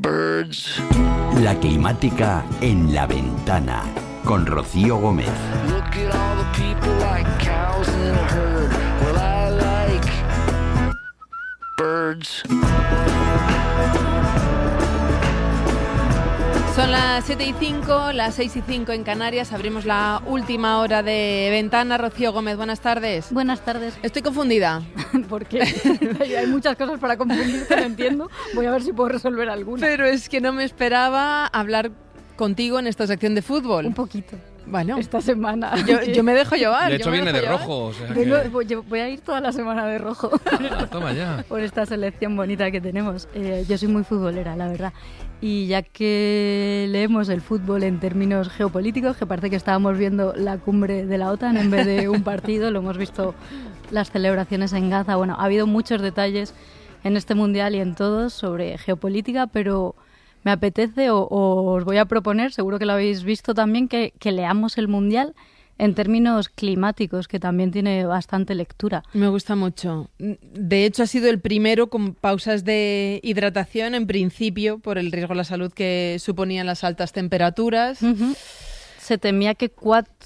Birds. La climática en La Ventana, con Rocío Gómez. Look at all the people like cows in a herd. Well, I like birds. Son las 7:05, las 6:05 en Canarias. Abrimos la última hora de Ventana. Rocío Gómez, buenas tardes. Buenas tardes. Estoy confundida. ¿Por qué? Hay muchas cosas para confundirte, no entiendo. Voy a ver si puedo resolver alguna. Pero es que no me esperaba hablar contigo en esta sección de fútbol. Un poquito. Bueno, esta semana. Yo me dejo llevar. De hecho viene de rojo. O sea Voy a ir toda la semana de rojo. Toma ya. Por esta selección bonita que tenemos. Yo soy muy futbolera, la verdad. Y ya que leemos el fútbol en términos geopolíticos, que parece que estábamos viendo la cumbre de la OTAN en vez de un partido, lo hemos visto las celebraciones en Gaza. Bueno, ha habido muchos detalles en este mundial y en todos sobre geopolítica, pero me apetece o os voy a proponer, seguro que lo habéis visto también, que leamos el mundial en términos climáticos, que también tiene bastante lectura. Me gusta mucho. De hecho, ha sido el primero con pausas de hidratación, en principio, por el riesgo a la salud que suponían las altas temperaturas. Uh-huh. Se temía que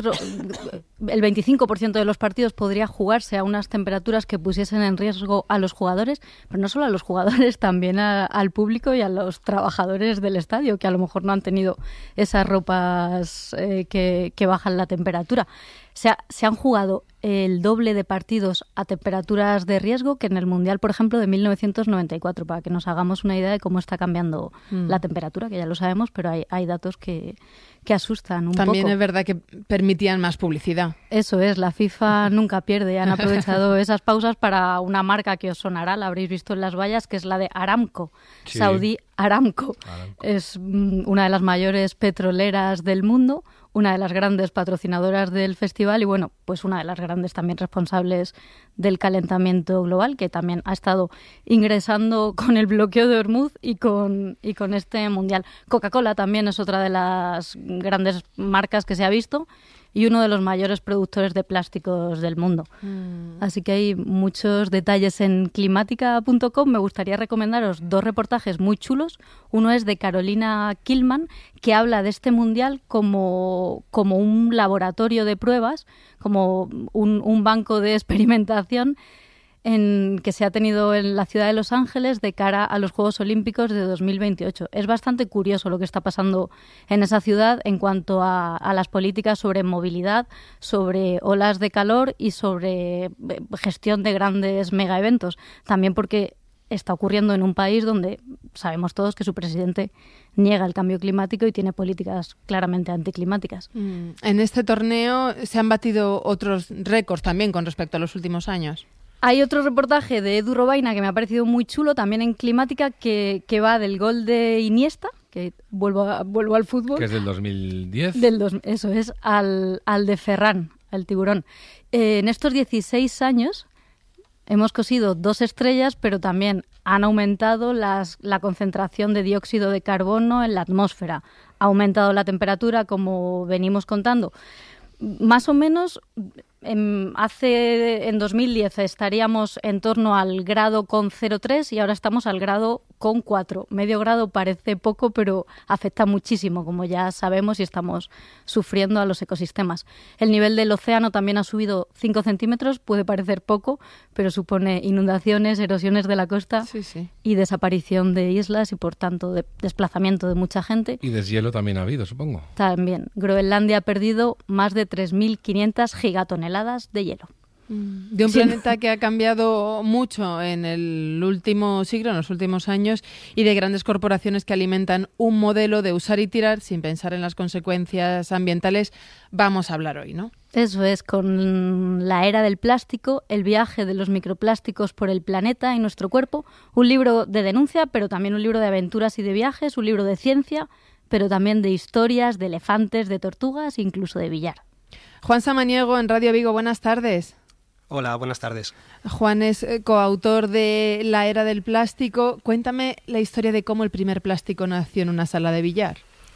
el 25% de los partidos podría jugarse a unas temperaturas que pusiesen en riesgo a los jugadores, pero no solo a los jugadores, también al público y a los trabajadores del estadio, que a lo mejor no han tenido esas ropas que bajan la temperatura. Se han jugado el doble de partidos a temperaturas de riesgo que en el Mundial, por ejemplo, de 1994, para que nos hagamos una idea de cómo está cambiando la temperatura, que ya lo sabemos, pero hay datos que asustan un poco. También es verdad que permitían más publicidad. Eso es, la FIFA nunca pierde. Han aprovechado esas pausas para una marca que os sonará, la habréis visto en las vallas, que es la de Aramco, sí. Saudi Aramco. Es una de las mayores petroleras del mundo, una de las grandes patrocinadoras del festival y, bueno, pues una de las grandes también responsables del calentamiento global, que también ha estado ingresando con el bloqueo de Hormuz y con este mundial. Coca-Cola también es otra de las grandes marcas que se ha visto y uno de los mayores productores de plásticos del mundo. Así que hay muchos detalles en climática.com. Me gustaría recomendaros dos reportajes muy chulos. Uno es de Carolina Killman, que habla de este mundial como un laboratorio de pruebas, como un banco de experimentación que se ha tenido en la ciudad de Los Ángeles de cara a los Juegos Olímpicos de 2028. Es bastante curioso lo que está pasando en esa ciudad en cuanto a las políticas sobre movilidad, sobre olas de calor y sobre gestión de grandes megaeventos. También porque está ocurriendo en un país donde sabemos todos que su presidente niega el cambio climático y tiene políticas claramente anticlimáticas. En este torneo se han batido otros récords también con respecto a los últimos años. Hay otro reportaje de Edu Robaina que me ha parecido muy chulo, también en climática, que va del gol de Iniesta, que vuelvo al fútbol. Que es del 2010. Eso es, al de Ferran, al tiburón. En estos 16 años hemos cosido 2 estrellas, pero también han aumentado la concentración de dióxido de carbono en la atmósfera. Ha aumentado la temperatura, como venimos contando. Más o menos, en 2010 estaríamos en torno al grado con 0,3 y ahora estamos al grado con 4. Medio grado parece poco, pero afecta muchísimo, como ya sabemos, y estamos sufriendo a los ecosistemas. El nivel del océano también ha subido 5 centímetros, puede parecer poco, pero supone inundaciones, erosiones de la costa y desaparición de islas y, por tanto, desplazamiento de mucha gente. Y deshielo también ha habido, supongo. También. Groenlandia ha perdido más de 3.500 gigatoneladas de hielo. De un planeta que ha cambiado mucho en el último siglo, en los últimos años, y de grandes corporaciones que alimentan un modelo de usar y tirar sin pensar en las consecuencias ambientales. Vamos a hablar hoy, ¿no? Eso es, con la era del plástico, el viaje de los microplásticos por el planeta y nuestro cuerpo, un libro de denuncia, pero también un libro de aventuras y de viajes, un libro de ciencia, pero también de historias, de elefantes, de tortugas, incluso de billar. Juan Samaniego, en Radio Vigo, buenas tardes. Hola, buenas tardes. Juan es coautor de La Era del Plástico. Cuéntame la historia de cómo el primer plástico nació en una sala de billar.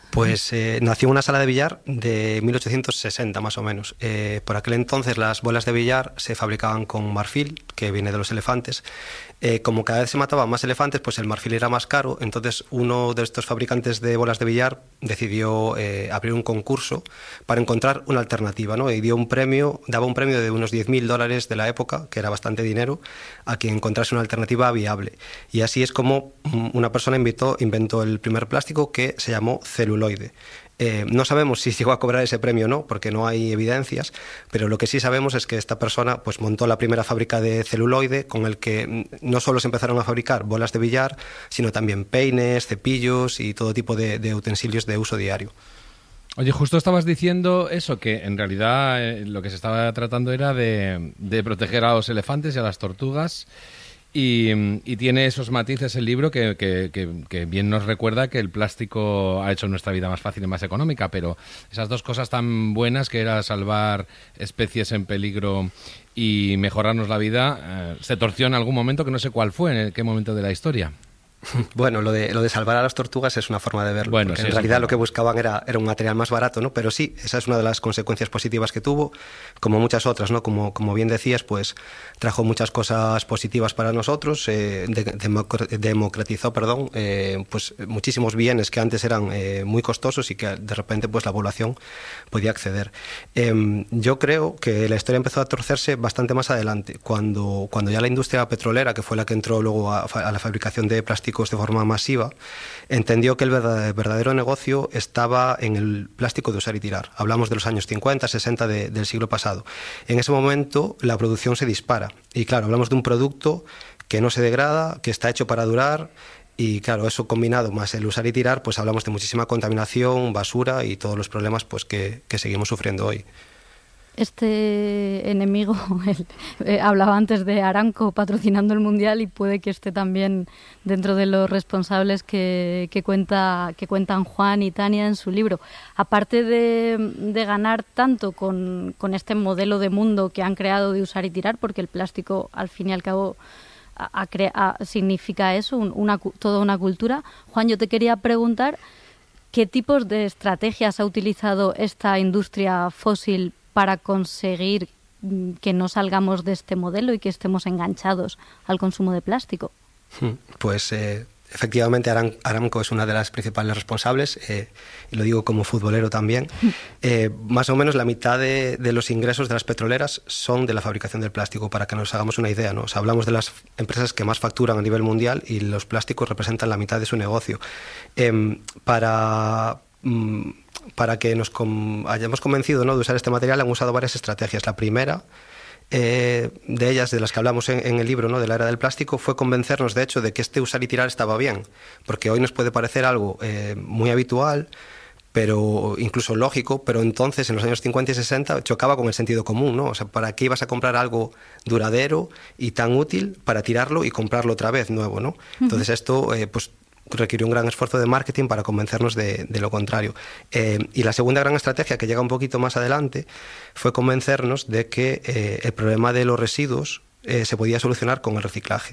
Pues nació en una sala de billar de 1860 más o menos. Por aquel entonces las bolas de billar se fabricaban con marfil, que viene de los elefantes. Como cada vez se mataban más elefantes, pues el marfil era más caro. Entonces uno de estos fabricantes de bolas de billar decidió abrir un concurso para encontrar una alternativa, ¿no? Y daba un premio de unos $10.000 de la época, que era bastante dinero, a quien encontrase una alternativa viable. Y así es como una persona inventó el primer plástico, que se llamó celuloide. No sabemos si llegó a cobrar ese premio o no, porque no hay evidencias, pero lo que sí sabemos es que esta persona pues montó la primera fábrica de celuloide, con el que no solo se empezaron a fabricar bolas de billar, sino también peines, cepillos y todo tipo de utensilios de uso diario. Oye, justo estabas diciendo eso, que en realidad lo que se estaba tratando era de proteger a los elefantes y a las tortugas. Y tiene esos matices el libro que bien nos recuerda que el plástico ha hecho nuestra vida más fácil y más económica, pero esas dos cosas tan buenas, que era salvar especies en peligro y mejorarnos la vida, se torció en algún momento, que no sé cuál fue, en qué momento de la historia. Bueno, lo de salvar a las tortugas es una forma de verlo, bueno, porque sí, en realidad lo que buscaban era un material más barato, ¿no? Pero sí, esa es una de las consecuencias positivas que tuvo, como muchas otras, ¿no? Como bien decías, pues trajo muchas cosas positivas para nosotros, democratizó, pues muchísimos bienes que antes eran muy costosos y que de repente pues la población podía acceder. Yo creo que la historia empezó a torcerse bastante más adelante, cuando ya la industria petrolera, que fue la que entró luego a la fabricación de plásticos de forma masiva, entendió que el verdadero negocio estaba en el plástico de usar y tirar. Hablamos de los años 50, 60 del siglo pasado. En ese momento la producción se dispara y claro, hablamos de un producto que no se degrada, que está hecho para durar. Y claro, eso combinado más el usar y tirar, pues hablamos de muchísima contaminación, basura y todos los problemas pues que seguimos sufriendo hoy. Este enemigo, hablaba antes de Aramco patrocinando el Mundial, y puede que esté también dentro de los responsables que cuentan Juan y Tania en su libro. Aparte de ganar tanto con este modelo de mundo que han creado de usar y tirar, porque el plástico al fin y al cabo significa eso, toda una cultura. Juan, yo te quería preguntar qué tipos de estrategias ha utilizado esta industria fósil para conseguir que no salgamos de este modelo y que estemos enganchados al consumo de plástico. Pues efectivamente Aramco es una de las principales responsables, y lo digo como futbolero también. Más o menos la mitad de los ingresos de las petroleras son de la fabricación del plástico, para que nos hagamos una idea, ¿no? O sea, hablamos de las empresas que más facturan a nivel mundial y los plásticos representan la mitad de su negocio. Para que nos hayamos convencido, ¿no?, de usar este material, han usado varias estrategias. La primera de ellas, de las que hablamos en el libro, ¿no?, de la era del plástico, fue convencernos, de hecho, de que este usar y tirar estaba bien, porque hoy nos puede parecer algo muy habitual, pero incluso lógico, pero entonces en los años 50 y 60 chocaba con el sentido común, ¿no? O sea, ¿para qué ibas a comprar algo duradero y tan útil para tirarlo y comprarlo otra vez nuevo, ¿no? Entonces esto pues requirió un gran esfuerzo de marketing para convencernos de lo contrario. Y la segunda gran estrategia, que llega un poquito más adelante, fue convencernos de que el problema de los residuos se podía solucionar con el reciclaje.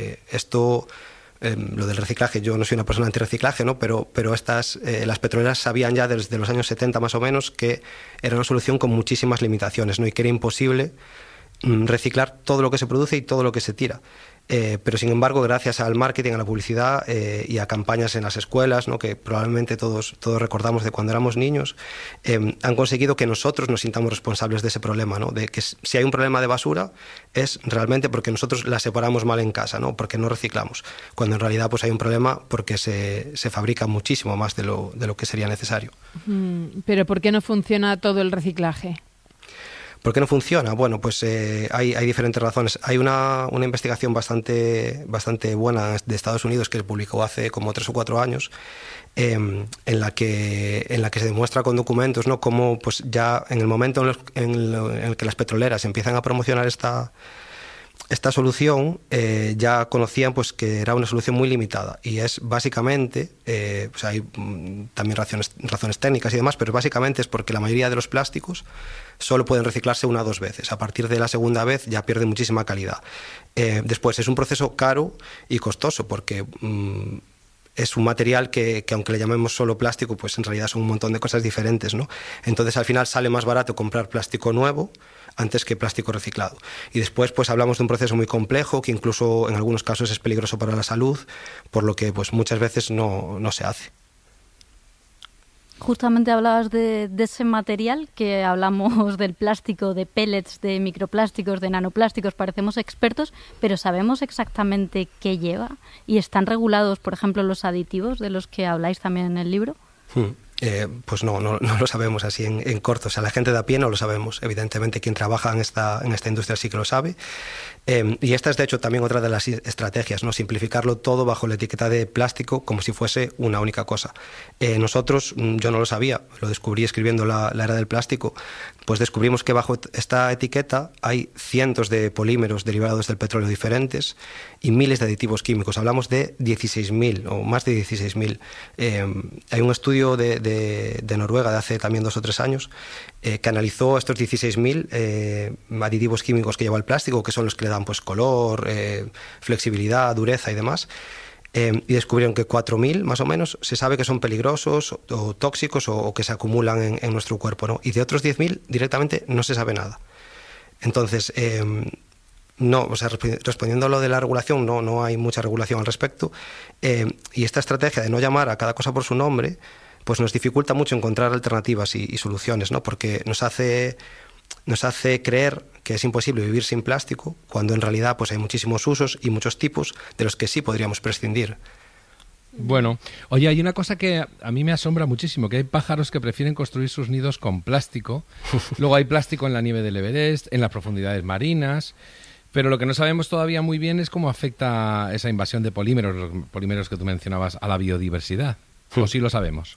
Lo del reciclaje, yo no soy una persona antirreciclaje, ¿no? Pero las petroleras sabían ya desde los años 70 más o menos que era una solución con muchísimas limitaciones, ¿no? Y que era imposible reciclar todo lo que se produce y todo lo que se tira. Pero sin embargo, gracias al marketing, a la publicidad y a campañas en las escuelas, ¿no?, que probablemente todos recordamos de cuando éramos niños, han conseguido que nosotros nos sintamos responsables de ese problema, ¿no?, de que si hay un problema de basura es realmente porque nosotros la separamos mal en casa, ¿no?, porque no reciclamos, cuando en realidad pues hay un problema porque se fabrica muchísimo más de lo que sería necesario. ¿Pero por qué no funciona todo el reciclaje? ¿Por qué no funciona? Bueno, pues hay diferentes razones. Hay una investigación bastante buena de Estados Unidos que se publicó hace como 3 o 4 años, en la que se demuestra con documentos, ¿no?, cómo pues ya en el momento en el que las petroleras empiezan a promocionar esta solución, ya conocían pues que era una solución muy limitada, y es básicamente, pues hay también razones técnicas y demás, pero básicamente es porque la mayoría de los plásticos solo pueden reciclarse 1 o 2 veces. A partir de la segunda vez ya pierde muchísima calidad. Después es un proceso caro y costoso, porque es un material que aunque le llamemos solo plástico, pues en realidad son un montón de cosas diferentes, ¿no? Entonces al final sale más barato comprar plástico nuevo antes que plástico reciclado. Y después pues hablamos de un proceso muy complejo que incluso en algunos casos es peligroso para la salud, por lo que pues muchas veces no se hace. Justamente hablabas de ese material, que hablamos del plástico, de pellets, de microplásticos, de nanoplásticos, parecemos expertos, pero ¿sabemos exactamente qué lleva? ¿Y están regulados, por ejemplo, los aditivos de los que habláis también en el libro? Pues no lo sabemos así en corto. O sea, la gente de a pie no lo sabemos. Evidentemente quien trabaja en esta industria sí que lo sabe. Y esta es de hecho también otra de las estrategias, ¿no? Simplificarlo todo bajo la etiqueta de plástico como si fuese una única cosa. Nosotros, yo no lo sabía, lo descubrí escribiendo la era del plástico, pues descubrimos que bajo esta etiqueta hay cientos de polímeros derivados del petróleo diferentes y miles de aditivos químicos. Hablamos de 16.000 o más de 16.000. Hay un estudio de Noruega de hace también 2 o 3 años que analizó estos 16.000 aditivos químicos que lleva el plástico, que son los que le dan pues color, flexibilidad, dureza y demás. Y descubrieron que 4.000 más o menos se sabe que son peligrosos o tóxicos o que se acumulan en nuestro cuerpo, ¿no? Y de otros 10.000 directamente no se sabe nada. Entonces, respondiendo a lo de la regulación, no hay mucha regulación al respecto. Y esta estrategia de no llamar a cada cosa por su nombre, pues nos dificulta mucho encontrar alternativas y soluciones, ¿no? Porque nos hace creer que es imposible vivir sin plástico, cuando en realidad pues hay muchísimos usos y muchos tipos de los que sí podríamos prescindir. Bueno, oye, hay una cosa que a mí me asombra muchísimo, que hay pájaros que prefieren construir sus nidos con plástico. Luego hay plástico en la nieve del Everest, en las profundidades marinas, pero lo que no sabemos todavía muy bien es cómo afecta esa invasión de polímeros, los polímeros que tú mencionabas, a la biodiversidad. ¿O sí lo sabemos?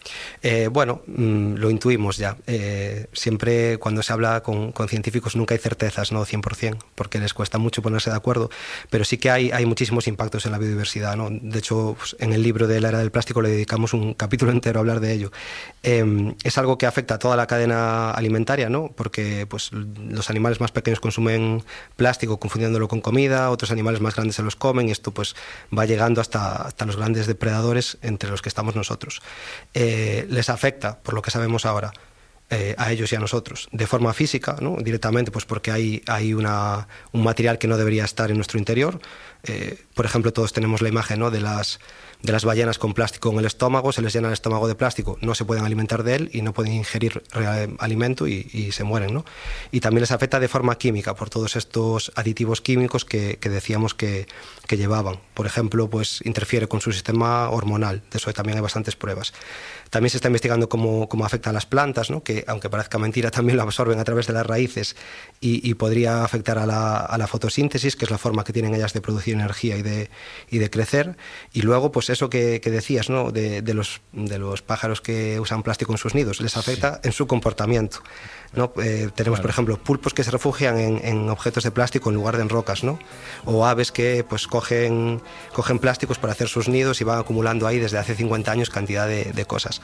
Lo intuimos ya. Siempre cuando se habla con científicos nunca hay certezas, no 100%, porque les cuesta mucho ponerse de acuerdo, pero sí que hay muchísimos impactos en la biodiversidad, ¿no? De hecho, pues, en el libro de la era del plástico le dedicamos un capítulo entero a hablar de ello. Es algo que afecta a toda la cadena alimentaria, ¿no? Porque pues, los animales más pequeños consumen plástico confundiéndolo con comida, otros animales más grandes se los comen y esto pues va llegando hasta los grandes depredadores entre los que estamos nosotros. Les afecta, por lo que sabemos ahora, a ellos y a nosotros, de forma física, ¿no? Directamente, pues porque hay un material que no debería estar en nuestro interior. Por ejemplo, todos tenemos la imagen, ¿no? de las ballenas con plástico en el estómago, se les llena el estómago de plástico, no se pueden alimentar de él y no pueden ingerir alimento y se mueren, ¿no? Y también les afecta de forma química por todos estos aditivos químicos que decíamos que llevaban. Por ejemplo, pues interfiere con su sistema hormonal, de eso también hay bastantes pruebas. También se está investigando cómo afectan las plantas, ¿no? Que aunque parezca mentira también lo absorben a través de las raíces y podría afectar a la fotosíntesis, que es la forma que tienen ellas de producir energía y de crecer. Y luego pues eso que decías, ¿no? de los pájaros que usan plástico en sus nidos, les afecta en su comportamiento, ¿no? Tenemos por ejemplo pulpos que se refugian en objetos de plástico en lugar de en rocas, ¿no? O aves que pues cogen plásticos para hacer sus nidos y van acumulando ahí desde hace 50 años cantidad de cosas.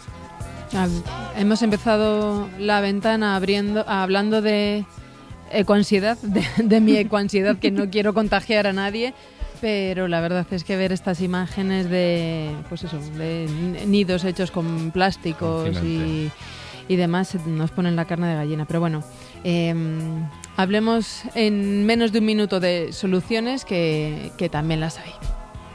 Hemos empezado la ventana hablando de ecoansiedad, de mi ecoansiedad, que no quiero contagiar a nadie, pero la verdad es que ver estas imágenes de nidos hechos con plásticos y demás nos ponen la carne de gallina. Pero bueno, hablemos en menos de un minuto de soluciones que también las hay.